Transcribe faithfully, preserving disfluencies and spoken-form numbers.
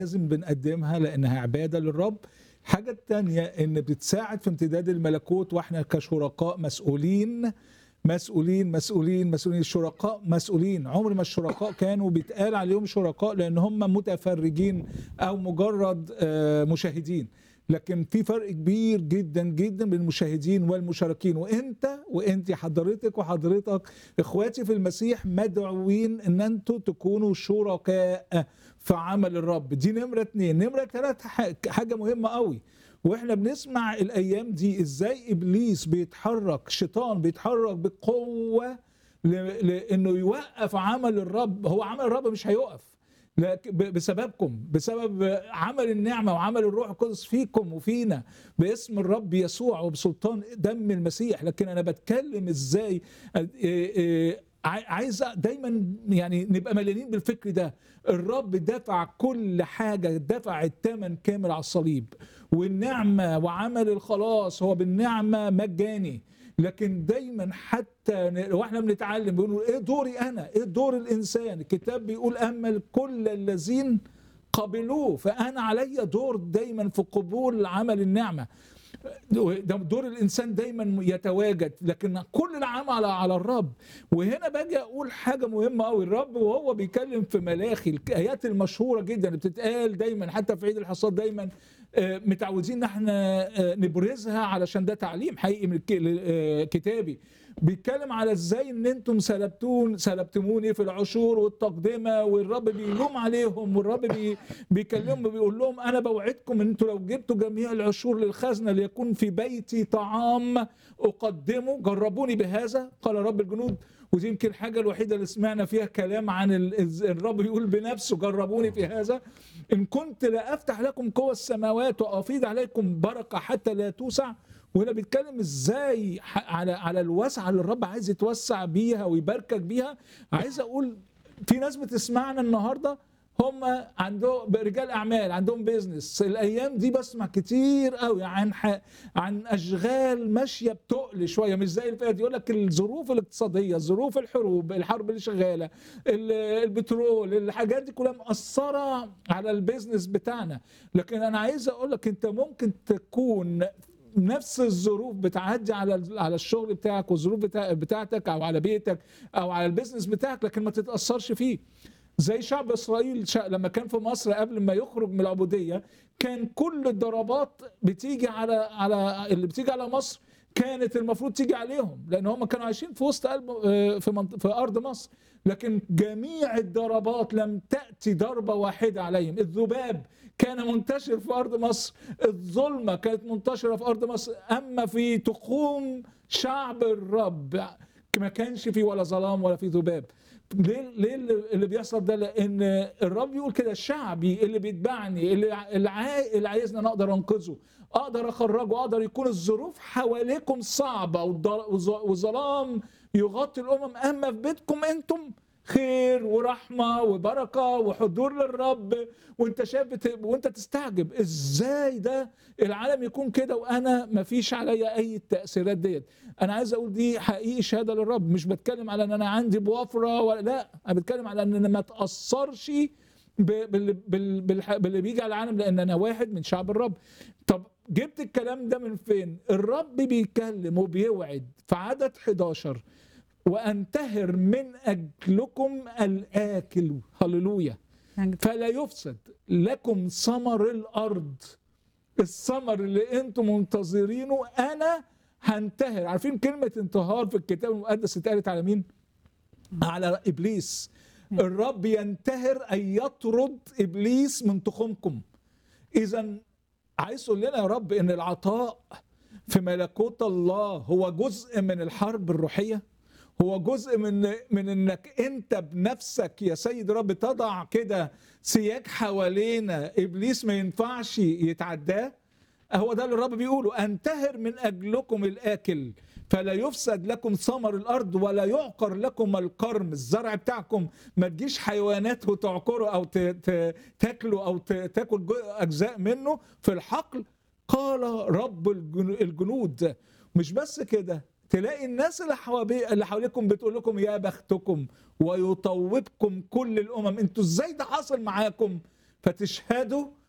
لازم بنقدمها لأنها عبادة للرب. الحاجة التانية إن بتساعد في امتداد الملكوت، واحنا كشركاء مسؤولين مسؤولين مسؤولين مسؤولين الشركاء مسؤولين. عمر ما الشركاء كانوا بيتقال عليهم شركاء لأن هم متفرجين أو مجرد آه، مشاهدين، لكن في فرق كبير جدا جدا بين المشاهدين والمشاركين. وانت وانت حضرتك وحضرتك اخواتي في المسيح مدعوين ان انتوا تكونوا شركاء في عمل الرب. دي نمرة اتنين. نمرة تلاتة حاجة مهمة قوي، واحنا بنسمع الايام دي ازاي ابليس بيتحرك، شيطان بيتحرك بقوة ل- لانه يوقف عمل الرب. هو عمل الرب مش هيقف لكن ب- بسببكم، بسبب عمل النعمة وعمل الروح القدس فيكم وفينا باسم الرب يسوع وبسلطان دم المسيح. لكن أنا بتكلم إزاي آه، آه، عاي- عايز دايما يعني نبقى مليانين بالفكر ده. الرب دفع كل حاجة، دفع الثمن كامل على الصليب، والنعمة وعمل الخلاص هو بالنعمة مجاني. لكن دايما حتى ن- واحنا بنتعلم بنقول ايه دوري انا، ايه دور الانسان. الكتاب بيقول اما كل الذين قبلوه، فانا علي دور دايما في قبول عمل النعمه. ده دور الانسان دايما يتواجد، لكن كل العام على على الرب. وهنا باجي اقول حاجه مهمه قوي. الرب وهو بيكلم في ملاخي، الايات المشهوره جدا اللي بتتقال دايما حتى في عيد الحصاد، دايما آه، متعودين ان احنا آه، نبرزها علشان ده تعليم حقيقي من الك- آه، كتابي. بيتكلم على ازاي ان انتم سلبتون سلبتموني في العشور والتقدمه، والرب بيلوم عليهم، والرب بي بيكلمهم بيقول لهم انا بوعدكم ان انتوا لو جبتوا جميع العشور للخزنه ليكون في بيتي طعام اقدمه، جربوني بهذا قال رب الجنود. ودي يمكن الحاجه الوحيده اللي سمعنا فيها كلام عن ال- الرب يقول بنفسه جربوني في هذا، ان كنت لا افتح لكم قوى السماوات وافيض عليكم بركه حتى لا توسع. وهنا بيتكلم ازاي ح- على على الوسعه اللي الرب عايز يتوسع بيها ويباركك بيها. عايز اقول في ناس بتسمعنا النهارده هم عندهم رجال اعمال، عندهم بيزنس. الايام دي بسمع كتير قوي عن ح... عن اشغال ماشيه بتقل شويه، مش زي اللي فات. يقول لك الظروف الاقتصاديه، ظروف الحروب، الحرب اللي شغاله، ال- البترول، الحاجات دي كلها مأثره على البيزنس بتاعنا. لكن انا عايز اقول لك انت ممكن تكون نفس الظروف بتعدي على على الشغل بتاعك والظروف بتاع بتاعتك او على بيتك او على البيزنس بتاعك، لكن ما تتأثرش فيه. زي شعب اسرائيل شا- لما كان في مصر قبل ما يخرج من العبوديه، كان كل الضربات بتيجي على على اللي بتيجي على مصر كانت المفروض تيجي عليهم، لان هم كانوا عايشين في وسط قلب آه، في منط- في ارض مصر. لكن جميع الضربات لم تاتي ضربه واحده عليهم. الذباب كان منتشر في ارض مصر، الظلمه كانت منتشره في ارض مصر، اما في تخوم شعب الرب ما كانش فيه ولا ظلام ولا فيه ذباب. ليه ليه اللي اللي بيحصل ده؟ لان الرب يقول كده شعبي اللي بيتبعني، اللي اللي عاي- اللي عايزني انا اقدر انقذه، اقدر اخرجه، اقدر يكون الظروف حواليكم صعبه والض- والظ- والظلام يغطي الامم، اما في بيتكم انتم خير ورحمه وبركه وحضور للرب. وانت شايف بت... وانت تستعجب ازاي ده العالم يكون كده وانا ما فيش عليا اي التاثيرات ديت. انا عايز اقول دي حقيقي شهاده للرب. مش بتكلم على ان انا عندي بوفره ولا لا، انا بتكلم على ان انا ما اتاثرش ب- بال- بال- بالح- باللي بيجي على العالم، لان انا واحد من شعب الرب. طب جبت الكلام ده من فين؟ الرب بيتكلم وبيوعد في عدد حداشر وانتهر من اجلكم الاكل، هللويا، فلا يفسد لكم ثمر الارض. الثمر اللي انتم منتظرينه انا هنتهر. عارفين كلمة انتهار في الكتاب المقدس اتقالت على مين؟ على ابليس. الرب ينتهر اي يطرد ابليس من تخومكم. اذا عايز تقول لنا يا رب ان العطاء في ملكوت الله هو جزء من الحرب الروحية، هو جزء من من انك انت بنفسك يا سيد رب تضع كده سياج حوالينا ابليس ما ينفعش يتعداه. هو ده اللي الرب بيقوله، انتهر من اجلكم الاكل فلا يفسد لكم ثمر الارض ولا يعقر لكم الكرم. الزرع بتاعكم ما تجيش حيوانات وتعقره او ت- ت- تاكله او ت- تاكل جو- اجزاء منه في الحقل، قال رب الجنو- الجنود. مش بس كده، تلاقي الناس اللي حوالي اللي حواليكم بتقول لكم يا بختكم ويطوبكم كل الامم. انتوا ازاي ده حصل معاكم؟ فتشهدوا